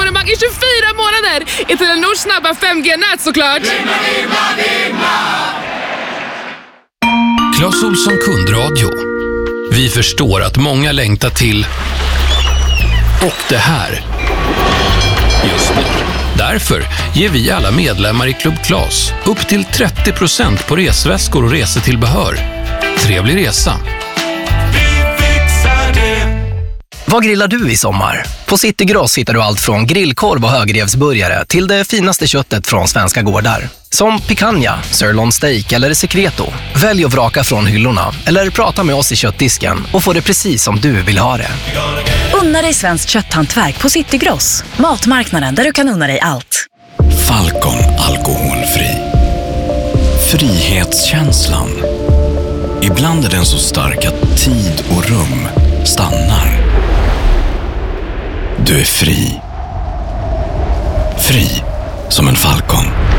abonnemang i 24 månader i Telenors snabba 5G-nät såklart. Clas Ohlson kundradio. Vi förstår att många längtar till och det här just nu. Därför ger vi alla medlemmar i Club Clas upp till 30% på resväskor och resetillbehör. Trevlig resa! Vad grillar du i sommar? På City Gross hittar du allt från grillkorv och högrevsburgare till det finaste köttet från svenska gårdar. Som picanha, sirloin steak eller secreto. Välj och vraka från hyllorna eller prata med oss i köttdisken och få det precis som du vill ha det. Unna dig svenskt kötthantverk på City Gross. Matmarknaden där du kan unna dig allt. Falcon alkoholfri. Frihetskänslan. Ibland är den så stark att tid och rum stannar. Du är fri. Fri som en falcon.